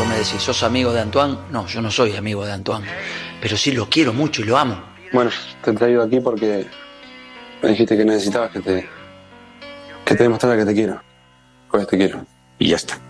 Vos me decís, ¿sos amigo de Antoine? No, yo no soy amigo de Antoine, pero sí lo quiero mucho y lo amo. Bueno, te he traído aquí porque me dijiste que necesitabas que te demostrara que te quiero. Pues te quiero. Y ya está.